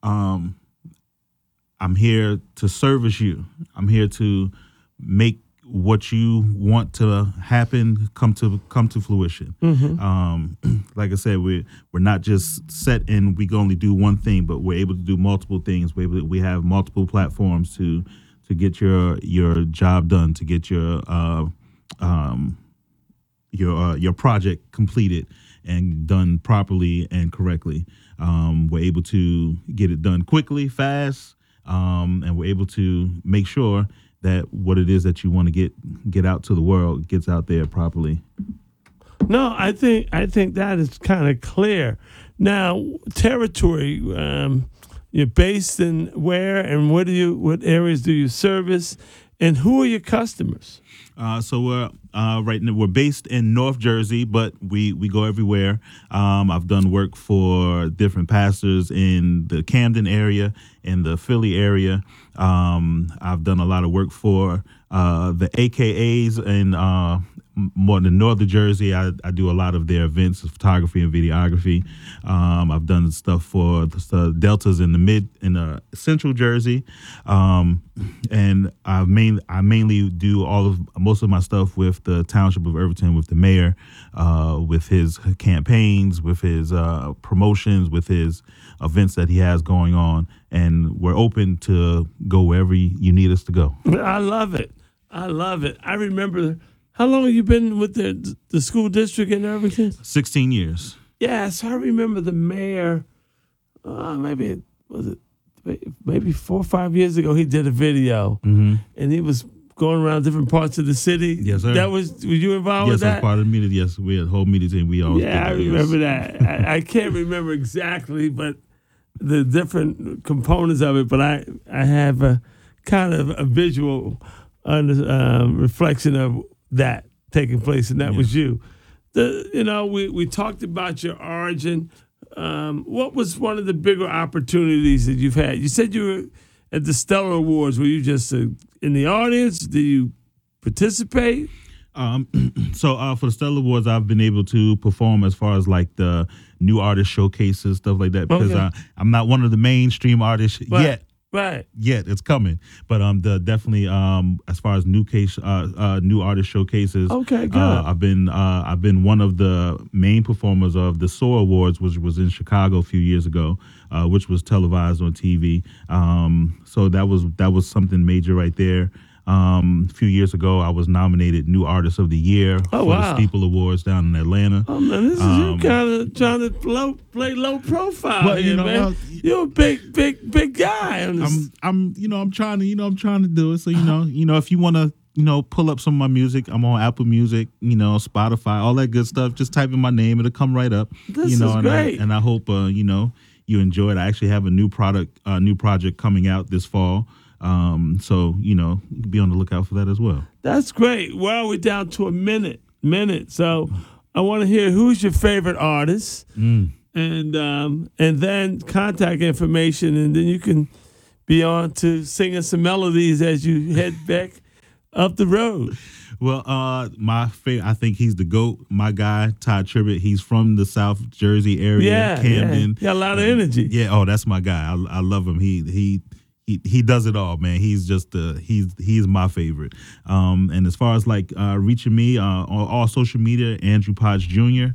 I'm here to service you. I'm here to make what you want to happen come to fruition. Like I said, we're not just set in we can only do one thing, but we're able to do multiple things. We have multiple platforms to get your job done, to get your project completed and done properly and correctly. We're able to get it done quickly, fast, and we're able to make sure that what it is that you want to get out to the world gets out there properly. No, I think that is kind of clear. Now, territory, you're based in where and what areas do you service, and who are your customers? So we're right now we're based in North Jersey, but we go everywhere. I've done work for different pastors in the Camden area, in the Philly area. I've done a lot of work for the AKAs in more than Northern Jersey. I do a lot of their events, photography and videography. I've done stuff for the Deltas in the Central Jersey, and I mainly do most of my stuff with the Township of Irvington, with the mayor, with his campaigns, with his promotions, with his events that he has going on, and we're open to go wherever you need us to go. I love it. I remember. How long have you been with the school district in Irvington? 16 years. Yes, I remember the mayor. Maybe 4 or 5 years ago, he did a video, and he was going around different parts of the city. Yes, sir. Were you involved with that? Yes, I was part of the meeting. Yes, we had a whole meeting team. We always I remember that. I can't remember exactly, but the different components of it. But I have a kind of a visual reflection of that taking place, and that was you. We talked about your origin. What was one of the bigger opportunities that you've had? You said you were at the Stellar Awards. Were you just in the audience? Did you participate? So for the Stellar Awards, I've been able to perform as far as like the new artist showcases, stuff like that, because I'm not one of the mainstream artists yet. Right. Yeah, it's coming. But definitely as far as new artist showcases. Okay, good. I've been one of the main performers of the SOAR Awards, which was in Chicago a few years ago, which was televised on TV. So that was something major right there. A few years ago, I was nominated New Artist of the Year for the Steeple Awards down in Atlanta. Oh man, this is you kind of trying to play low profile here, man. You're a big guy. I'm trying to do it. So if you want to pull up some of my music, I'm on Apple Music, Spotify, all that good stuff. Just type in my name, it'll come right up. This is great. And I hope you enjoy it. I actually have a new project coming out this fall. So be on the lookout for that as well. That's great. Well, we're down to a minute. So I want to hear who's your favorite artist, and then contact information, and then you can be on to singing some melodies as you head back up the road. Well, my favorite, I think he's the GOAT. My guy, Todd Tribbett. He's from the South Jersey area, Camden. Got a lot of energy. Yeah. Oh, that's my guy. I love him. He does it all, man. He's just he's my favorite. And as far as like reaching me on all social media, Andrew Potts Jr.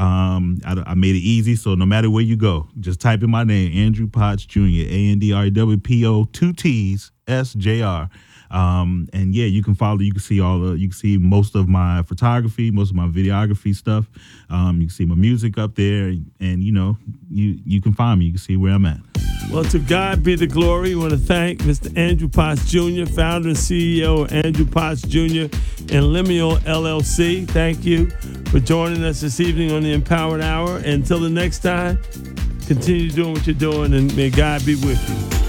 I made it easy, so no matter where you go, just type in my name, Andrew Potts Jr. ANDRWPO 2 T's SJR. And yeah, you can follow. You can see most of my photography, most of my videography stuff. You can see my music up there, and you can find me. You can see where I'm at. Well, to God be the glory. We want to thank Mr. Andrew Potts Jr., founder and CEO of Andrew Potts Jr. and Lemuel LLC. Thank you for joining us this evening on the Empowered Hour. Until the next time, continue doing what you're doing, and may God be with you.